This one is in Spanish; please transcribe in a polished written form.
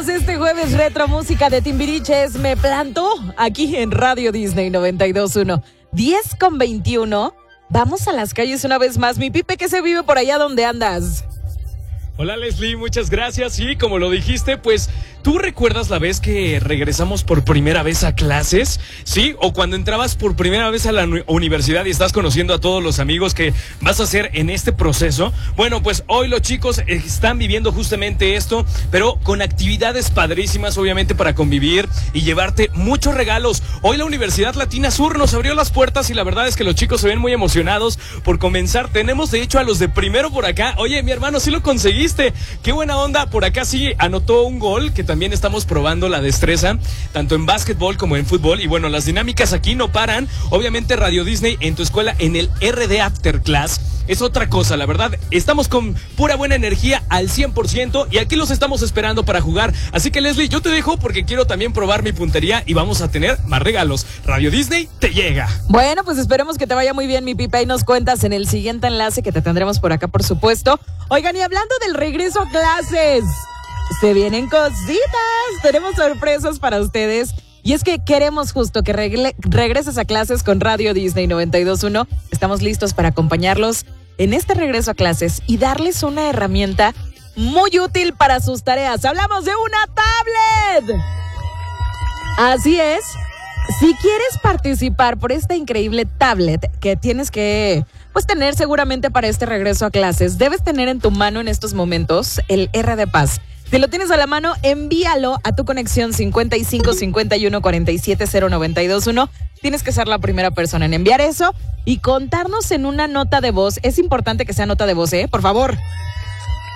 Este jueves retro música de Timbiriche es Me Planto aquí en Radio Disney 92.1. 10:21. Vamos a las calles una vez más. Mi Pipe, ¿qué se vive por allá donde andas? Hola Leslie, muchas gracias. Sí, como lo dijiste, pues ¿tú recuerdas la vez que regresamos por primera vez a clases? ¿Sí? O cuando entrabas por primera vez a la universidad y estás conociendo a todos los amigos que vas a hacer en este proceso. Bueno, pues hoy los chicos están viviendo justamente esto, pero con actividades padrísimas, obviamente, para convivir y llevarte muchos regalos. Hoy la Universidad Latina Sur nos abrió las puertas y la verdad es que los chicos se ven muy emocionados por comenzar. Tenemos de hecho a los de primero por acá. Oye, mi hermano, sí lo conseguiste. Qué buena onda. Por acá sí anotó un gol, que también estamos probando la destreza, tanto en básquetbol como en fútbol. Y bueno, las dinámicas aquí no paran. Obviamente Radio Disney en tu escuela en el RD After Class es otra cosa, la verdad. Estamos con pura buena energía al 100% y aquí los estamos esperando para jugar. Así que Leslie, yo te dejo porque quiero también probar mi puntería y vamos a tener más regalos. Radio Disney te llega. Bueno, pues esperemos que te vaya muy bien, mi Pipa, y nos cuentas en el siguiente enlace que te tendremos por acá, por supuesto. Oigan, y hablando del regreso a clases, se vienen cositas, tenemos sorpresas para ustedes. Y es que queremos justo que regreses a clases con Radio Disney 92.1. Estamos listos para acompañarlos en este regreso a clases y darles una herramienta muy útil para sus tareas. ¡Hablamos de una tablet! Así es. Si quieres participar por esta increíble tablet que tienes que tener seguramente para este regreso a clases, debes tener en tu mano en estos momentos el RD Paz. Si lo tienes a la mano, envíalo a tu conexión 55 51 47 0921. Tienes que ser la primera persona en enviar eso y contarnos en una nota de voz. Es importante que sea nota de voz, por favor.